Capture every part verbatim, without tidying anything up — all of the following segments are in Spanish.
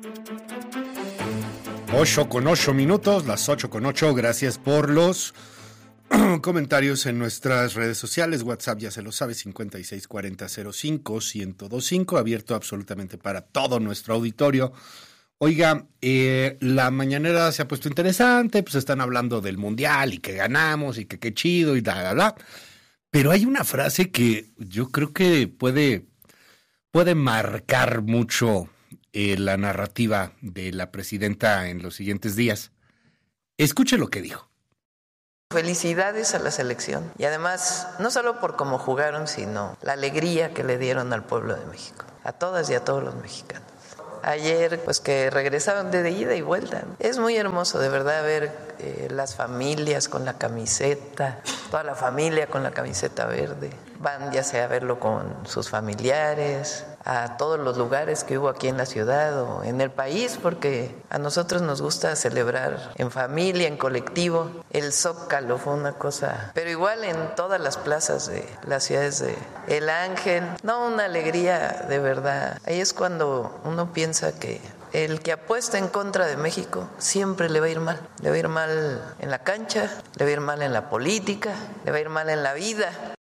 Ocho con ocho minutos, las ocho con ocho. Gracias por los comentarios en nuestras redes sociales. WhatsApp, ya se lo sabe, cincuenta y seis cuarenta cero cinco ciento veinticinco, abierto absolutamente para todo nuestro auditorio. Oiga, eh, la mañanera se ha puesto interesante, pues están hablando del mundial y que ganamos y que qué chido y bla, bla, bla. Pero hay una frase que yo creo que puede, puede marcar mucho eh, la narrativa de la presidenta en los siguientes días. Escuche lo que dijo. Felicidades a la selección y además no solo por cómo jugaron, sino la alegría que le dieron al pueblo de México, a todas y a todos los mexicanos. Ayer, pues que regresaron de ida y vuelta. Es muy hermoso, de verdad, ver eh, las familias con la camiseta, toda la familia con la camiseta verde. Van ya sea a verlo con sus familiares, a todos los lugares que hubo aquí en la ciudad o en el país, porque a nosotros nos gusta celebrar en familia, en colectivo. El Zócalo fue una cosa, pero igual en todas las plazas de las ciudades de El Ángel. No, una alegría de verdad. Ahí es cuando uno piensa que el que apuesta en contra de México siempre le va a ir mal. Le va a ir mal en la cancha, le va a ir mal en la política, le va a ir mal en la vida.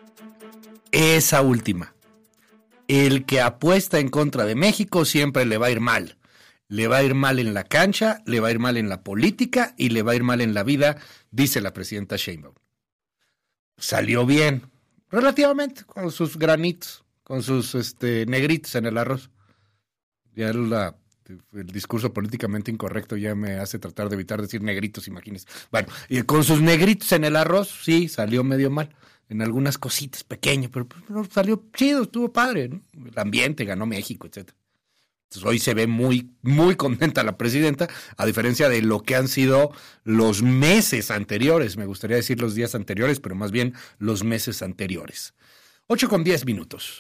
Esa última. El que apuesta en contra de México siempre le va a ir mal. Le va a ir mal en la cancha, le va a ir mal en la política y le va a ir mal en la vida, dice la presidenta Sheinbaum. Salió bien, relativamente, con sus granitos, con sus este, negritos en el arroz. Ya la, el discurso políticamente incorrecto ya me hace tratar de evitar decir negritos, imagínense. Bueno, y con sus negritos en el arroz, sí, salió medio mal. En algunas cositas pequeñas, pero pues, salió chido, estuvo padre, ¿no? El ambiente, ganó México, etcétera. Entonces hoy se ve muy, muy contenta la presidenta, a diferencia de lo que han sido los meses anteriores, me gustaría decir los días anteriores, pero más bien los meses anteriores. ocho con diez minutos.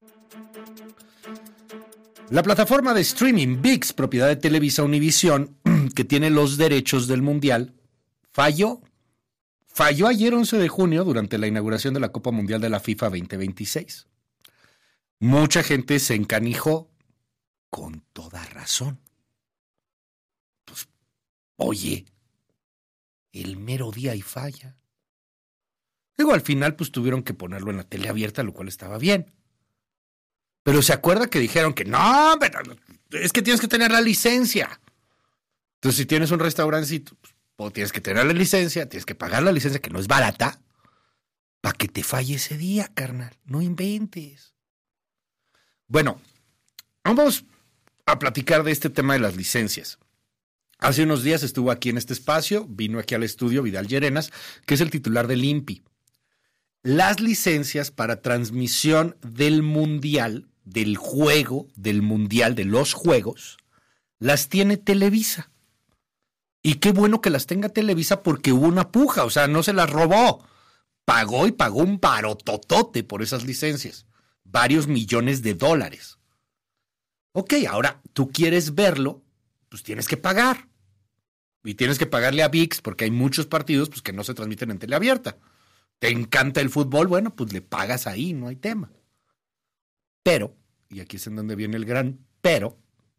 La plataforma de streaming ViX, propiedad de Televisa Univisión, que tiene los derechos del Mundial, falló. Falló ayer once de junio durante la inauguración de la Copa Mundial de la FIFA veinte veintiséis. Mucha gente se encanijó con toda razón. Pues, oye, el mero día y falla. Digo, al final pues tuvieron que ponerlo en la tele abierta, lo cual estaba bien. Pero se acuerda que dijeron que no, pero es que tienes que tener la licencia. Entonces si tienes un restaurancito, pues, o tienes que tener la licencia, tienes que pagar la licencia, que no es barata, para que te falle ese día, carnal. No inventes. Bueno, vamos a platicar de este tema de las licencias. Hace unos días estuvo aquí en este espacio, vino aquí al estudio Vidal Llerenas, que es el titular del I N P I. Las licencias para transmisión del mundial, del juego, del mundial, de los juegos, las tiene Televisa. Y qué bueno que las tenga Televisa porque hubo una puja, o sea, no se las robó. Pagó y pagó un barototote por esas licencias. Varios millones de dólares. Ok, ahora tú quieres verlo, pues tienes que pagar. Y tienes que pagarle a ViX porque hay muchos partidos pues, que no se transmiten en tele abierta. ¿Te encanta el fútbol? Bueno, pues le pagas ahí, no hay tema. Pero, y aquí es en donde viene el gran pero,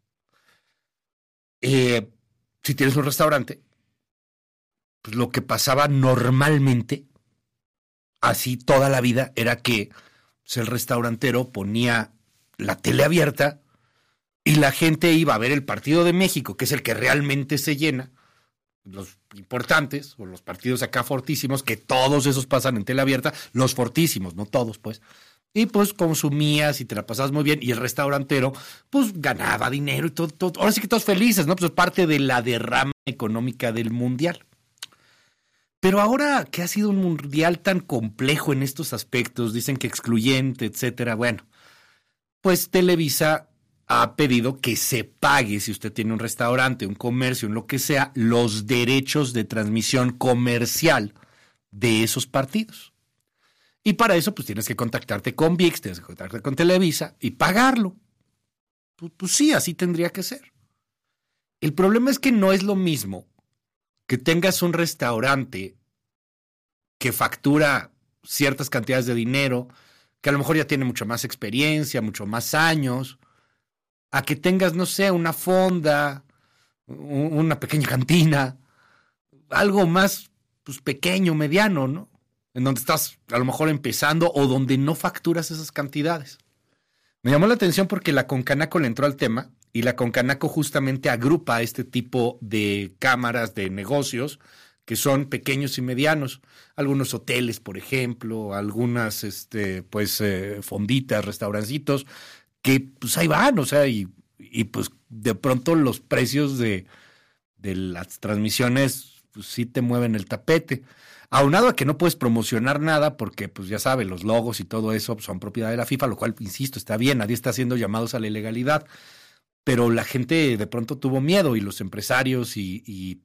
eh... si tienes un restaurante, pues lo que pasaba normalmente, así toda la vida, era que pues el restaurantero ponía la tele abierta y la gente iba a ver el partido de México, que es el que realmente se llena, los importantes, o los partidos acá fortísimos, que todos esos pasan en tele abierta, los fortísimos, no todos, pues. Y pues consumías y te la pasabas muy bien. Y el restaurantero, pues ganaba dinero y todo, todo. Ahora sí que todos felices, ¿no? Pues es parte de la derrama económica del mundial. Pero ahora que ha sido un mundial tan complejo en estos aspectos, dicen que excluyente, etcétera, bueno, pues Televisa ha pedido que se pague, si usted tiene un restaurante, un comercio, un lo que sea, los derechos de transmisión comercial de esos partidos. Y para eso, pues tienes que contactarte con ViX, tienes que contactarte con Televisa y pagarlo. Pues, pues sí, así tendría que ser. El problema es que no es lo mismo que tengas un restaurante que factura ciertas cantidades de dinero, que a lo mejor ya tiene mucho más experiencia, mucho más años, a que tengas, no sé, una fonda, una pequeña cantina, algo más pues, pequeño, mediano, ¿no? En donde estás a lo mejor empezando o donde no facturas esas cantidades. Me llamó la atención porque la Concanaco le entró al tema y la Concanaco justamente agrupa este tipo de cámaras de negocios que son pequeños y medianos. Algunos hoteles, por ejemplo, algunas este, pues, eh, fonditas, restaurancitos, que pues ahí van, o sea, y, y pues de pronto los precios de, de las transmisiones pues sí te mueven el tapete. Aunado a que no puedes promocionar nada porque, pues ya sabes, los logos y todo eso son propiedad de la FIFA, lo cual, insisto, está bien, nadie está haciendo llamados a la ilegalidad, pero la gente de pronto tuvo miedo y los empresarios y, y